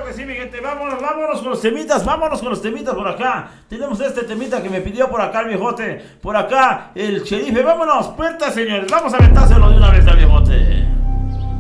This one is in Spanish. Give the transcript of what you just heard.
Claro que sí, mi gente. Vámonos con los temitas por acá. Tenemos este temita que me pidió por acá el viejote. Por acá el sheriff. Vámonos, puertas, señores. Vamos a aventárselo de una vez al viejote.